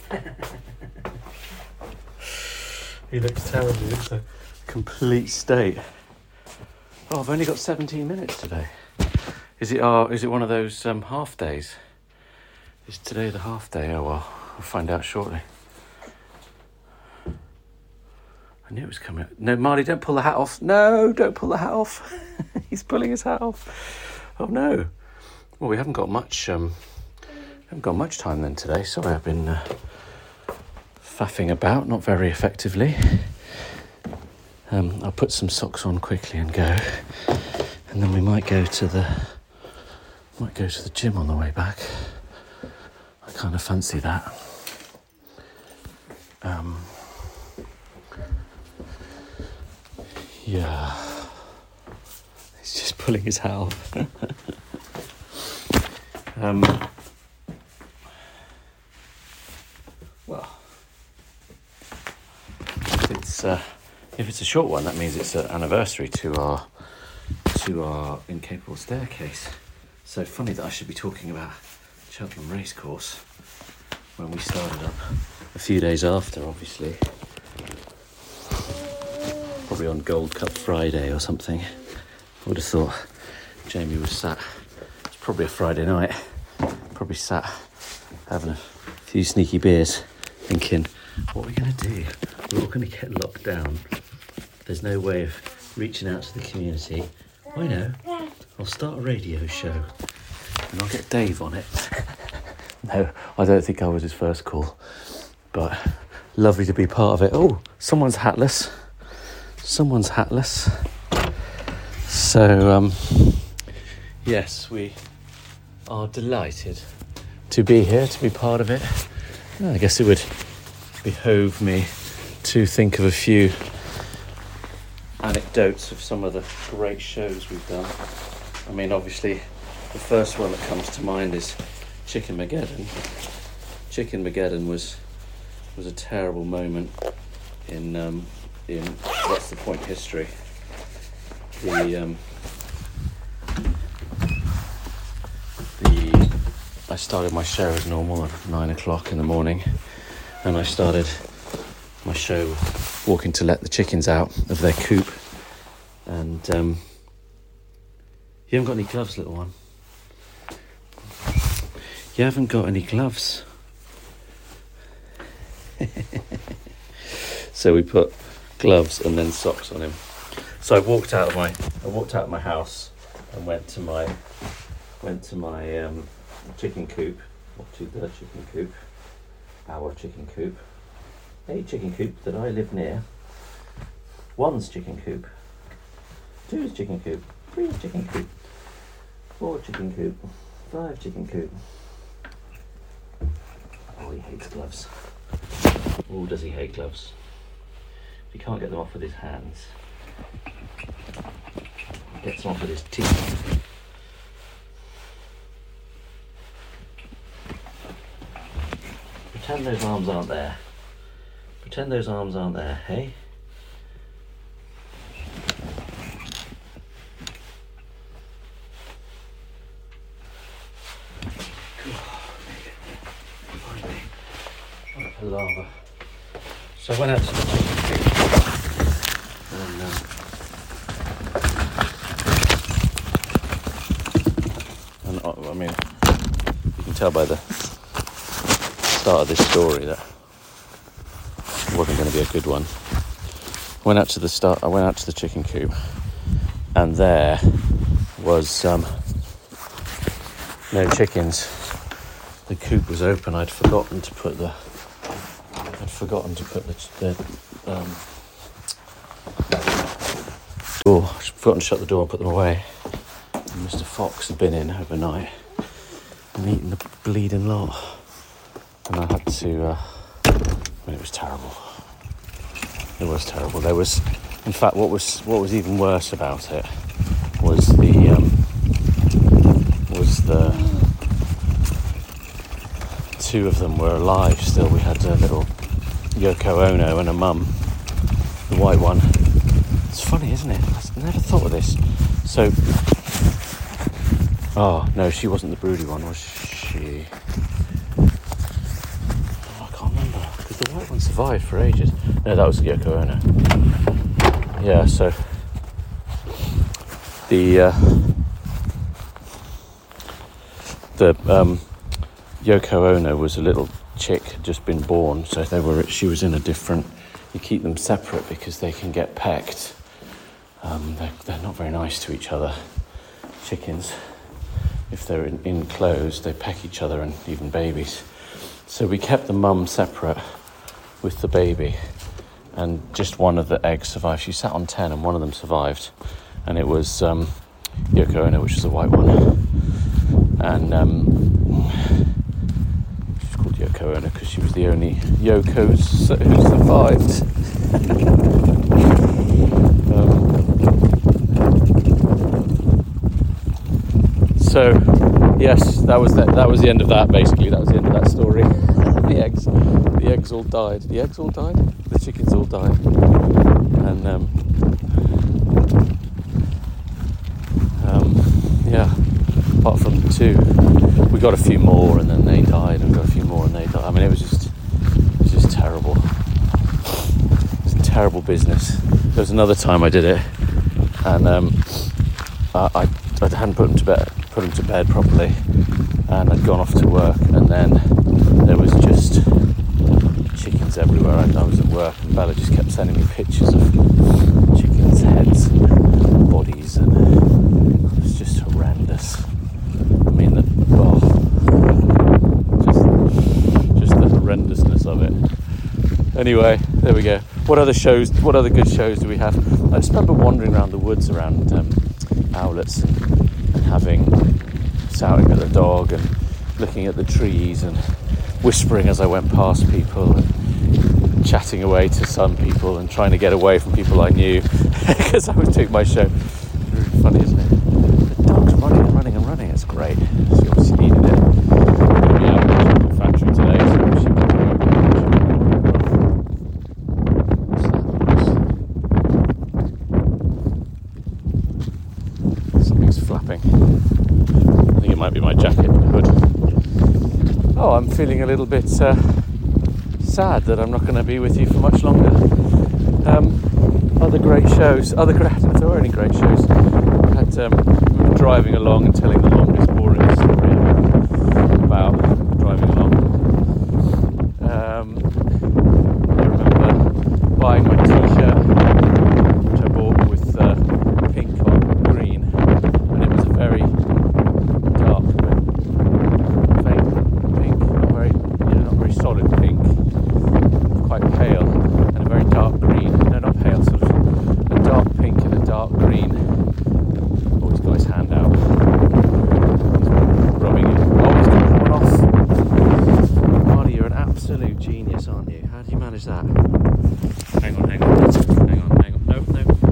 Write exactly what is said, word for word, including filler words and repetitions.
He looks terrible. He looks a complete state. Oh, I've only got seventeen minutes today. Is it? Uh, is it one of those um, half days? Is today the half day? Oh well, we'll find out shortly. I knew it was coming. No, Marley, don't pull the hat off. No, don't pull the hat off. He's pulling his hat off. Oh no. Well, we haven't got much. Um, haven't got much time then today. Sorry, I've been uh, faffing about, not very effectively. Um, I'll put some socks on quickly and go, and then we might go to the might go to the gym on the way back. I kind of fancy that. Um, yeah, he's just pulling his hat off. um, well, it's. Uh, If it's a short one, that means it's an anniversary to our to our Incapable Staircase. So funny that I should be talking about Cheltenham Racecourse when we started up a few days after, obviously. Probably on Gold Cup Friday or something. I would have thought Jamie was sat, it's probably a Friday night, probably sat having a few sneaky beers thinking, what are we going to do? We're all going to get locked down. There's no way of reaching out to the community. I know. I'll start a radio show and I'll get Dave on it. No, I don't think I was his first call, but lovely to be part of it. Oh, someone's hatless. Someone's hatless. So, um, yes, we are delighted to be here, to be part of it. I guess it would behove me to think of a few anecdotes of some of the great shows we've done. I mean, obviously, the first one that comes to mind is Chicken Mageddon. Chicken Mageddon was was a terrible moment in um, in What's the Point history. The um, the I started my show as normal at nine o'clock in the morning, and I started my show walking to let the chickens out of their coop, and um, you haven't got any gloves, little one. You haven't got any gloves. So we put gloves and then socks on him. So I walked out of my I walked out of my house and went to my went to my um, chicken coop, or to the chicken coop, our chicken coop. A chicken coop that I live near. One's chicken coop. Two's chicken coop. Three's chicken coop. Four chicken coop. Five chicken coop. Oh, he hates gloves. Oh, does he hate gloves? He can't get them off with his hands. He gets them off with his teeth. Pretend those arms aren't there. Pretend those arms aren't there, hey? Lava. So I went out to the chicken coop, and um, and uh, I mean, you can tell by the start of this story that it wasn't going to be a good one. I went out to the start. I went out to the chicken coop, and there was um, no chickens. The coop was open. I'd forgotten to put the. I'd forgotten to put the, the um, door. I'd forgotten to shut the door and put them away. And Mister Fox had been in overnight and eaten the bleeding lot. And I had to. Uh, I mean, it was terrible. It was terrible. There was, in fact, what was what was even worse about it was the um, was the two of them were alive still. We had a little Yoko Ono and a mum, the white one. It's funny, isn't it? I never thought of this. So, oh no, she wasn't the broody one, was she? Oh, I can't remember the white one survived for ages. No, that was Yoko Ono. Yeah, so the uh, the um, Yoko Ono was a little chick, had just been born, so they were. She was in a different. You keep them separate because they can get pecked. Um, they're, they're not very nice to each other. Chickens, if they're in, enclosed, they peck each other, and even babies. So we kept the mum separate with the baby, and just one of the eggs survived. She sat on ten, and one of them survived, and it was um, Yoko Ono, which is a white one, and um, she's called Yoko Ono because she was the only Yoko who survived. um, So, yes, that was that. That was the end of that. Basically, that was the end of that story. the eggs, the eggs all died. The eggs all died. The chickens all died. And um, um, yeah, apart from two, we got a few more, and then they died, and we got a few more, and they died. I mean, it was just, it was just terrible. It was a terrible business. There was another time I did it, and um, I, I, I hadn't put them to bed. put them to bed properly, and I'd gone off to work, and then there was just chickens everywhere. I, I was at work, and Bella just kept sending me pictures of chickens' heads and bodies, and it was just horrendous. I mean, the, oh, just, just the horrendousness of it. Anyway, there we go. What other shows, what other good shows do we have? I just remember wandering around the woods around um, Owlets, and, and having shouting at the dog and looking at the trees and whispering as I went past people and chatting away to some people and trying to get away from people I knew because I was doing my show. It's really funny, isn't it? The dog's running and running and running. It's great. She obviously needed it. I'm going to be out in the factory today, so she will go. Something's flapping. I think it might be my jacket hood. Oh, I'm feeling a little bit uh, sad that I'm not going to be with you for much longer. Um, other great shows, other great, if there were any great shows, I had um, we were driving along and telling the longest, boring story about driving along. Um, I remember buying my t-shirt, which I bought with uh, pink on green, and it was a very dark, faint pink, not very, you know, not very solid pink, quite pale, and a very dark green. No, not pale, sort of a dark pink and a dark green. Oh, he's got his hand out. He's rubbing it. Oh, he's got that one off. Marty, you're an absolute genius, aren't you? How do you manage that? Hang on, hang on, hang on, hang on. No, no.